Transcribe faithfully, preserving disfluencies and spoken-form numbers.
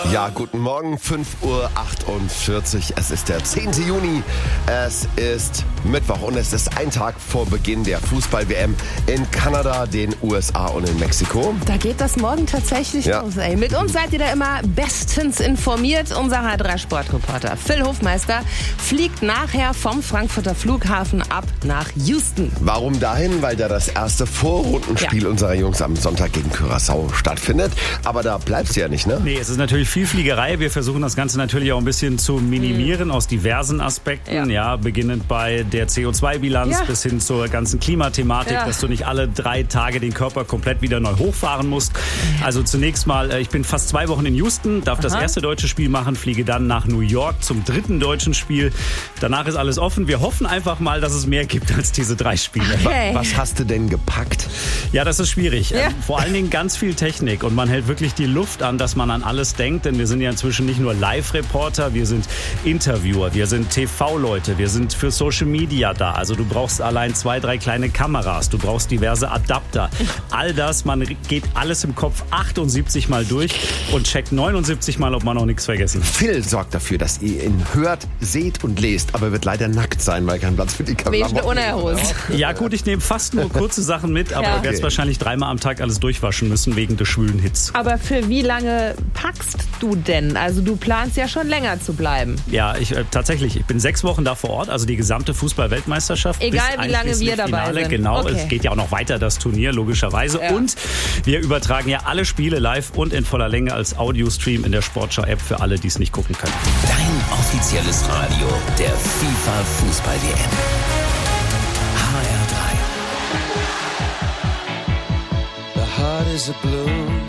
Ja, guten Morgen, fünf Uhr achtundvierzig. Es ist der zehnte Juni. Es ist Mittwoch und es ist ein Tag vor Beginn der Fußball-W M in Kanada, den U S A und in Mexiko. Da geht das morgen tatsächlich Ja. los, ey. Mit uns seid ihr da immer bestens informiert. Unser H drei Sportreporter Phil Hofmeister fliegt nachher vom Frankfurter Flughafen ab nach Houston. Warum dahin? Weil da das erste Vorrundenspiel Ja. unserer Jungs am Sonntag gegen Curaçao stattfindet. Aber da bleibst du ja nicht, ne? Nee, es ist natürlich viel Fliegerei. Wir versuchen das Ganze natürlich auch ein bisschen zu minimieren aus diversen Aspekten. Ja, Ja. beginnend bei der C O zwei Bilanz Ja. bis hin zur ganzen Klimathematik, Ja. dass du nicht alle drei Tage den Körper komplett wieder neu hochfahren musst. Also zunächst mal, äh, ich bin fast zwei Wochen in Houston, darf das Aha. erste deutsche Spiel machen, fliege dann nach New York zum dritten deutschen Spiel. Danach ist alles offen. Wir hoffen einfach mal, dass es mehr gibt als diese drei Spiele. Okay. Was hast du denn gepackt? Ja, das ist schwierig. Ja. Ähm, Vor allen Dingen ganz viel Technik und man hält wirklich die Luft an, dass man an alles denkt, denn wir sind ja inzwischen nicht nur Live-Reporter, wir sind Interviewer, wir sind T V-Leute, wir sind für Social Media da. Also du brauchst allein zwei, drei kleine Kameras, du brauchst diverse Adapter. All das, man geht alles im Kopf achtundsiebzig Mal durch und checkt neunundsiebzig Mal, ob man noch nichts vergessen hat. Phil sorgt dafür, dass ihr ihn hört, seht und lest, aber wird leider nackt sein, weil kein Platz für die Kamera Wegen ohne Hose. Ja gut, ich nehme fast nur kurze Sachen mit, aber Ja. ich werde es Okay. wahrscheinlich dreimal am Tag alles durchwaschen müssen wegen des schwülen Hits. Aber für wie lange packst du denn? Also du planst ja schon länger zu bleiben. Ja, ich äh, tatsächlich, ich bin sechs Wochen da vor Ort, also die gesamte Fußball-Weltmeisterschaft. Egal, bis wie lange einschließlich wir dabei Finale. sind. Genau, Okay. es geht ja auch noch weiter, das Turnier, logischerweise. Ja. Und wir übertragen ja alle Spiele live und in voller Länge als Audiostream in der Sportschau-App für alle, die es nicht gucken können. Dein offizielles Radio der FIFA Fußball-W M. H R drei. The heart is a blue.